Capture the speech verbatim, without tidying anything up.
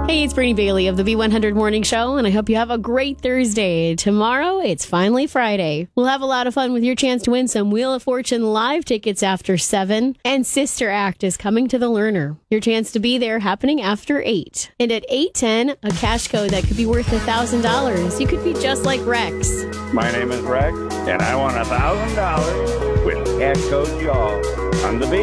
Hey, it's Brittany Bailey of the B one hundred Morning Show, and I hope you have a great Thursday. Tomorrow, it's finally Friday. We'll have a lot of fun with your chance to win some Wheel of Fortune live tickets after seven, and Sister Act is coming to the Learner. Your chance to be there happening after eight. And at eight ten, a cash code that could be worth one thousand dollars. You could be just like Rex. My name is Rex, and I want one thousand dollars with cash code y'all on the beat.